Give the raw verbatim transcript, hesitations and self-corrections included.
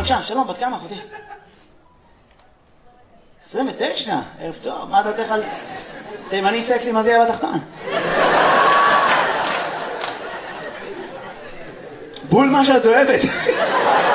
בבקשה, שלום, בת כמה אחותי? עשרים ותשע, ערב טוב, מה דעתך על תימני סקסי, מה זה יהיה בתחתון? בול מה שאת אוהבת.